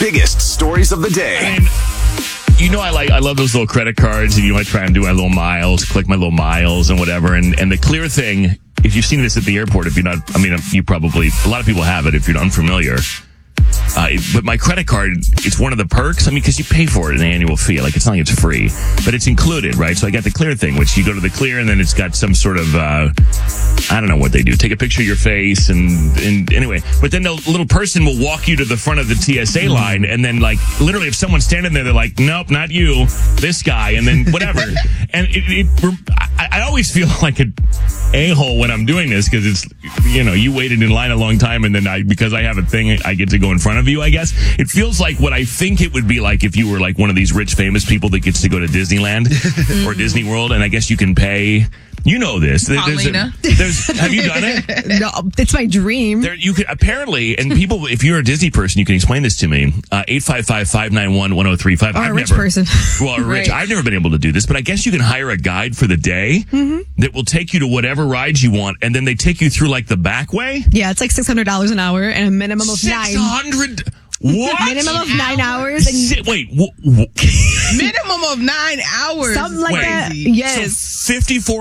biggest stories of the day. I mean, I love those little credit cards, and I try and do my little miles, collect my little miles and whatever. And the Clear thing, if you've seen this at the airport, if you're not, you probably, a lot of people have it if you're unfamiliar. But my credit card, it's one of the perks. Because you pay for it, an annual fee. It's not like it's free, but it's included, right? So I got the Clear thing, which you go to the Clear, and then it's got some sort of, I don't know what they do. Take a picture of your face, and anyway. But then the little person will walk you to the front of the TSA line, and then, literally, if someone's standing there, they're like, nope, not you, this guy, and then whatever. And I always feel like an a-hole when I'm doing this, because it's, you waited in line a long time, and then because I have a thing, I get to go in front of you, I guess. It feels like what I think it would be like if you were one of these rich, famous people that gets to go to Disneyland or Disney World, and I guess you can pay. You know this. Paulina. Have you done it? No, it's my dream. You could apparently, and people, if you're a Disney person, you can explain this to me. 855-591-1035. Or a rich person. Well, rich. Right. I've never been able to do this, but I guess you can hire a guide for the day that will take you to whatever rides you want, and then they take you through the back way. Yeah, it's $600 an hour and a minimum of 9. 600. What? Minimum of 9 hours. And minimum of 9 hours. Something like that. Yes. So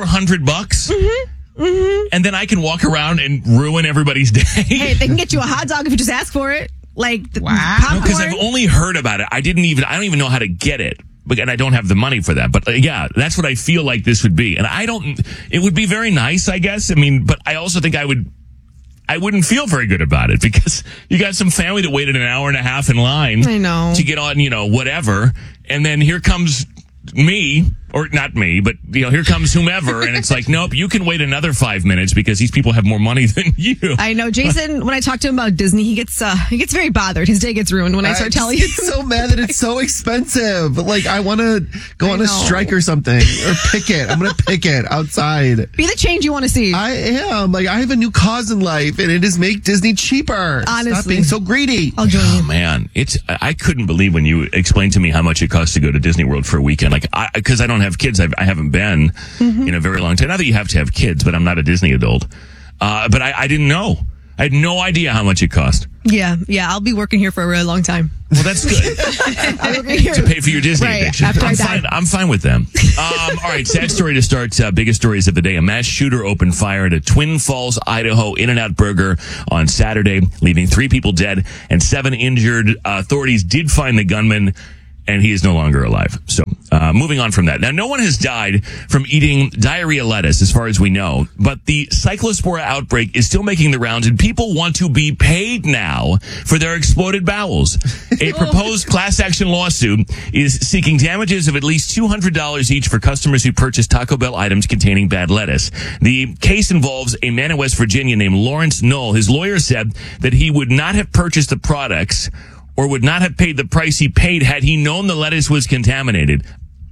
$5,400. And then I can walk around and ruin everybody's day. Hey, they can get you a hot dog if you just ask for it. Popcorn. Because I've only heard about it. I don't even know how to get it. And I don't have the money for that. But yeah, that's what I feel like this would be. And it would be very nice, I guess. But I also think I wouldn't feel very good about it, because you got some family that waited an hour and a half in line. I know. To get on, whatever. And then here comes me, or not me, but here comes whomever, and it's nope, you can wait another 5 minutes because these people have more money than you. I know. Jason, when I talk to him about Disney, he gets very bothered. His day gets ruined when I start telling him. I get so mad that it's so expensive. I want to go on a strike or something, or picket. I'm going to picket outside. Be the change you want to see. I am. I have a new cause in life, and it is make Disney cheaper. Honestly. Stop being so greedy. I'll join you. Oh man, I couldn't believe when you explained to me how much it costs to go to Disney World for a weekend. Because I don't have kids, I haven't been in a very long time. Not that you have to have kids, but I'm not a Disney adult. But I didn't know. I had no idea how much it cost. Yeah. I'll be working here for a really long time. Well, that's good. I'm working here to pay for your Disney right, addiction. After I die. I'm fine with them. All right, sad story to start. Biggest stories of the day. A mass shooter opened fire at a Twin Falls, Idaho In-N-Out Burger on Saturday, leaving 3 people dead and 7 injured. Authorities did find the gunman, and he is no longer alive. So, moving on from that. Now, no one has died from eating diarrhea lettuce, as far as we know, but the Cyclospora outbreak is still making the rounds, and people want to be paid now for their exploded bowels. A proposed class action lawsuit is seeking damages of at least $200 each for customers who purchase Taco Bell items containing bad lettuce. The case involves a man in West Virginia named Lawrence Knoll. His lawyer said that he would not have purchased the products or would not have paid the price he paid had he known the lettuce was contaminated.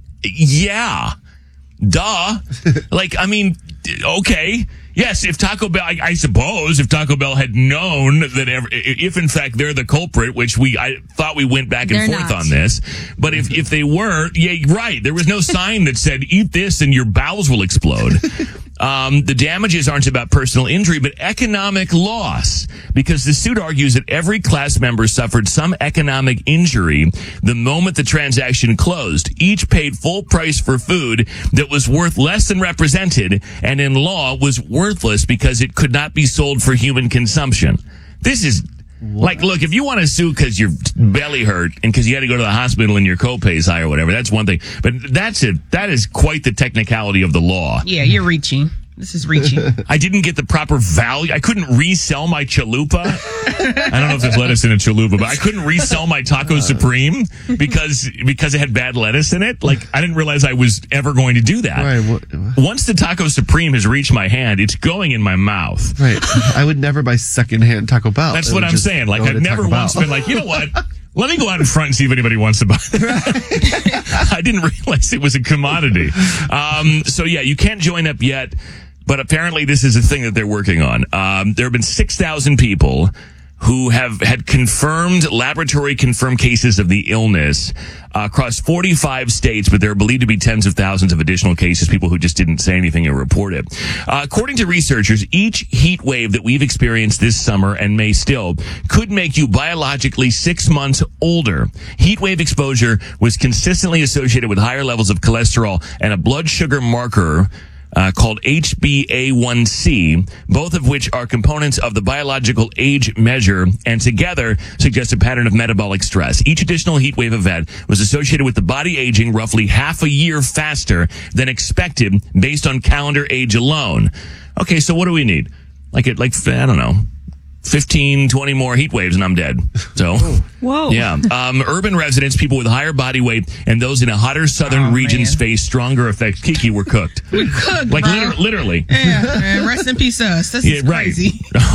Yeah. Duh. Okay. Yes, if Taco Bell, I suppose, if Taco Bell had known that if in fact they're the culprit, which I thought we went back and forth on this, but if they were, yeah, right, there was no sign that said, eat this and your bowels will explode. The damages aren't about personal injury, but economic loss, because the suit argues that every class member suffered some economic injury the moment the transaction closed. Each paid full price for food that was worth less than represented, and in law was worthless because it could not be sold for human consumption. This is look, if you want to sue because your belly hurt and because you had to go to the hospital and your copay is high or whatever, that's one thing. But that's it. That is quite the technicality of the law. Yeah, you're reaching. This is reaching. I didn't get the proper value. I couldn't resell my chalupa. I don't know if there's lettuce in a chalupa, but I couldn't resell my Taco Supreme because it had bad lettuce in it. I didn't realize I was ever going to do that. Right. Once the Taco Supreme has reached my hand, it's going in my mouth. Right. I would never buy secondhand Taco Bell. That's what I'm saying. I've never once been you know what? Let me go out in front and see if anybody wants to buy it. I didn't realize it was a commodity. So yeah, you can't join up yet. But apparently this is a thing that they're working on. There have been 6,000 people who have had laboratory confirmed cases of the illness across 45 states, but there are believed to be tens of thousands of additional cases, people who just didn't say anything or report it. According to researchers, each heat wave that we've experienced this summer and may still could make you biologically 6 months older. Heat wave exposure was consistently associated with higher levels of cholesterol and a blood sugar marker called HbA1c, both of which are components of the biological age measure and together suggest a pattern of metabolic stress. Each additional heat wave event was associated with the body aging roughly half a year faster than expected based on calendar age alone. Okay, so what do we need? I don't know, 15, 20 more heat waves and I'm dead. So, whoa. Yeah. Urban residents, people with higher body weight, and those in a hotter southern regions face stronger effects. Kiki, we're cooked. We cooked, like bro. Literally. Yeah, man. Rest in peace, us. This is crazy.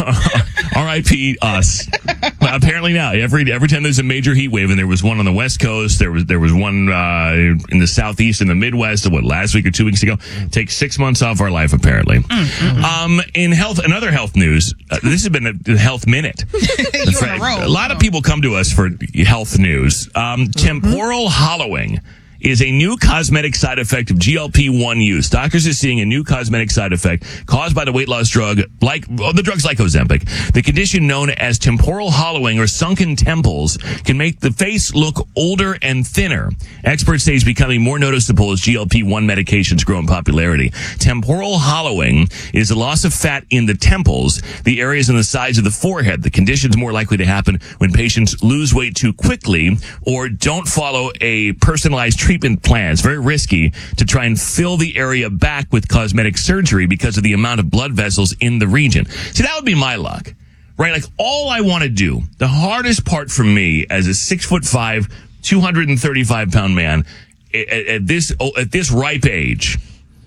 R.I.P. us. But apparently now, every time there's a major heat wave, and there was one on the West Coast, there was one in the Southeast and the Midwest, last week or 2 weeks ago, takes 6 months off our life, apparently. In another health news, this has been a health minute. You're on a roll. A lot of people come to us for health news. Temporal hollowing is a new cosmetic side effect of GLP-1 use. Doctors are seeing a new cosmetic side effect caused by the weight loss drug, the drugs like Ozempic. The condition known as temporal hollowing or sunken temples can make the face look older and thinner. Experts say it's becoming more noticeable as GLP-1 medications grow in popularity. Temporal hollowing is a loss of fat in the temples, the areas on the sides of the forehead. The condition is more likely to happen when patients lose weight too quickly or don't follow a personalized treatment plan. It's very risky to try and fill the area back with cosmetic surgery because of the amount of blood vessels in the region. See, that would be my luck, right? Like, all I want to do, the hardest part for me as a 6'5", 235-pound man at this ripe age,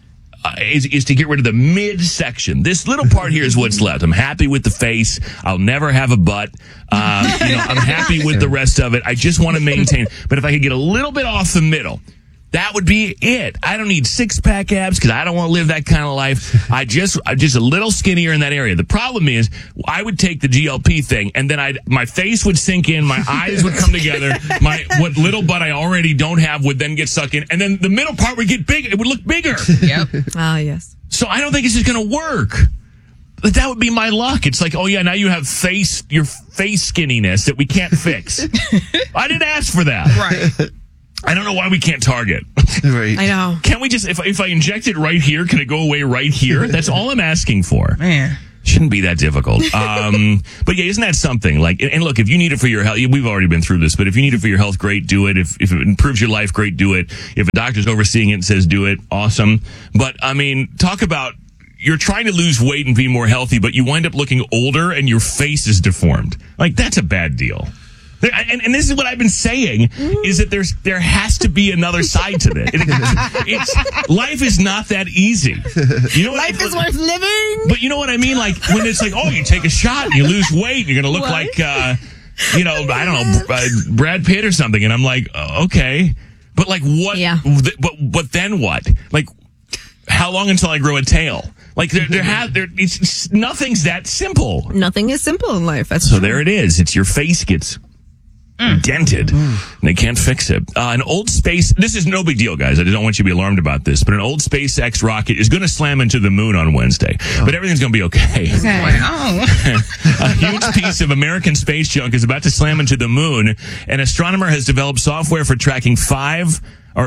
is to get rid of the midsection. This little part here is what's left. I'm happy with the face. I'll never have a butt. I'm happy with the rest of it. I just want to maintain. But if I could get a little bit off the middle, that would be it. I don't need six-pack abs because I don't want to live that kind of life. I'm just a little skinnier in that area. The problem is I would take the GLP thing and then my face would sink in, my eyes would come together, what little butt I already don't have would then get sucked in, and then the middle part would get bigger. It would look bigger. Yep. Yes. So I don't think this is going to work. But that would be my luck. It's like, oh yeah, now you have your face skinniness that we can't fix. I didn't ask for that. Right. I don't know why we can't target. Right. I know. Can't we just, if I inject it right here, can it go away right here? That's all I'm asking for. Man. Shouldn't be that difficult. But yeah, isn't that something? Like, and look, if you need it for your health, we've already been through this, but if you need it for your health, great, do it. If it improves your life, great, do it. If a doctor's overseeing it and says do it, awesome. But I mean, talk about, you're trying to lose weight and be more healthy, but you wind up looking older and your face is deformed. Like, that's a bad deal. And this is what I've been saying, is that there has to be another side to this. Life is not that easy. You know, life is worth living. But you know what I mean? Like, when it's like, oh, you take a shot and you lose weight, you're going to look like, I don't know, Brad Pitt or something. And I'm like, okay. But like, what? Yeah. But then what? Like, how long until I grow a tail? Like, nothing's that simple. Nothing is simple in life. That's so true. there it is. It's your face gets dented. And they can't fix it. An old space, this is no big deal, guys. I don't want you to be alarmed about this, but an old SpaceX rocket is going to slam into the moon on Wednesday. But everything's going to be okay. Wow. A huge piece of American space junk is about to slam into the moon. An astronomer has developed software for tracking has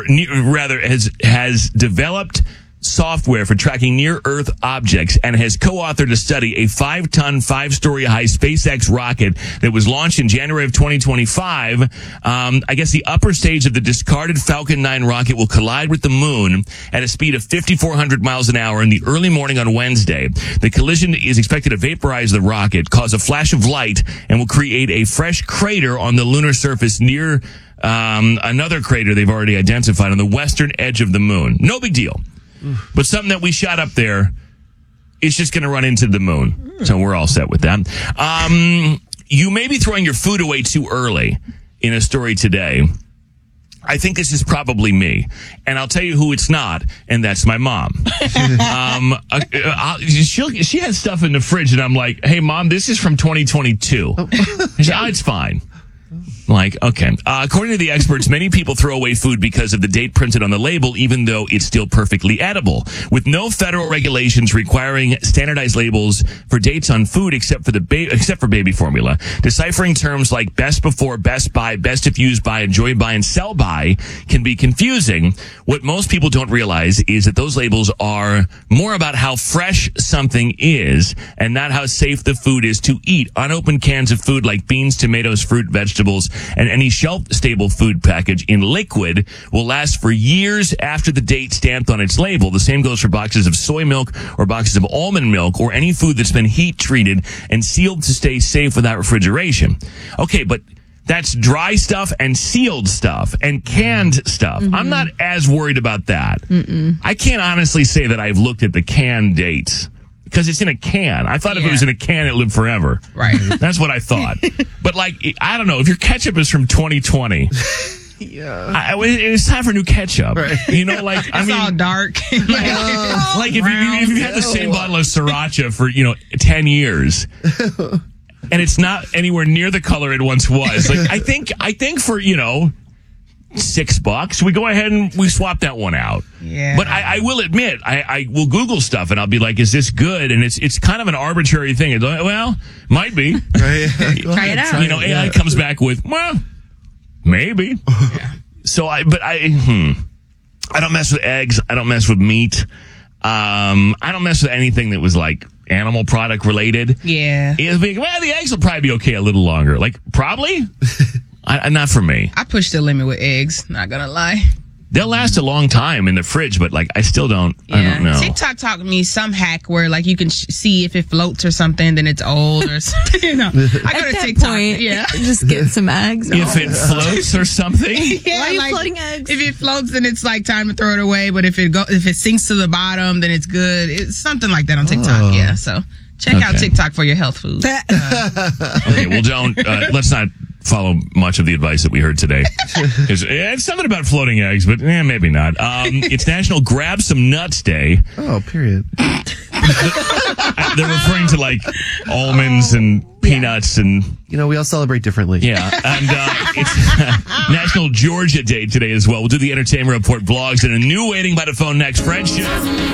developed software for tracking near-Earth objects and has co-authored a study, a 5-ton, 5-story high SpaceX rocket that was launched in January of 2025. I guess the upper stage of the discarded Falcon 9 rocket will collide with the moon at a speed of 5,400 miles an hour in the early morning on Wednesday. The collision is expected to vaporize the rocket, cause a flash of light, and will create a fresh crater on the lunar surface near another crater they've already identified on the western edge of the moon. No big deal. But something that we shot up there is just going to run into the moon. So we're all set with that. You may be throwing your food away too early in a story today. I think this is probably me, and I'll tell you who it's not, and that's my mom. She has stuff in the fridge, and I'm like, "Hey, Mom, this is from 2022." She said, "Oh, it's fine." Like, okay. According to the experts, many people throw away food because of the date printed on the label, even though it's still perfectly edible. With no federal regulations requiring standardized labels for dates on food except for baby formula, deciphering terms like best before, best by, best if used by, enjoy by, and sell by can be confusing. What most people don't realize is that those labels are more about how fresh something is and not how safe the food is to eat. Unopened cans of food like beans, tomatoes, fruit, vegetables, and any shelf-stable food package in liquid will last for years after the date stamped on its label. The same goes for boxes of soy milk or boxes of almond milk or any food that's been heat-treated and sealed to stay safe without refrigeration. Okay, but that's dry stuff and sealed stuff and canned stuff. I'm not as worried about that. I can't honestly say that I've looked at the can dates. Because it's in a can. I thought if it was in a can, it lived forever. Right. That's what I thought. But, like, I don't know. If your ketchup is from 2020, it's time for new ketchup. Right. You know, like, it's all dark. Like if you've had the same bottle of Sriracha for, 10 years, and it's not anywhere near the color it once was. Like, I think for, $6, we go ahead and we swap that one out. Yeah. But I will admit, I will Google stuff and I'll be like, is this good? And it's kind of an arbitrary thing. Well, might be. Try it out. AI comes back with, well, maybe. So I don't mess with eggs. I don't mess with meat. I don't mess with anything that was like animal product related. Yeah. It'll be, well, the eggs will probably be okay a little longer. Like, probably? Not for me. I push the limit with eggs, not gonna lie. They'll last a long time in the fridge, but like I still don't. Yeah. I don't know. TikTok taught me some hack where like you can see if it floats or something, then it's old or something. I go to TikTok. Just get some eggs. If it floats or something. Why are you floating eggs? If it floats, then it's like time to throw it away. But if it sinks to the bottom, then it's good. It's something like that on TikTok. Yeah. So check out TikTok for your health food. Okay. Well, let's not follow much of the advice that we heard today. It's something about floating eggs, but maybe not. It's National Grab Some Nuts Day. Oh, period. They're referring to like almonds and peanuts and... we all celebrate differently. Yeah. And it's National Georgia Day today as well. We'll do the entertainment report, vlogs, and a new Waiting by the Phone next. Friendship.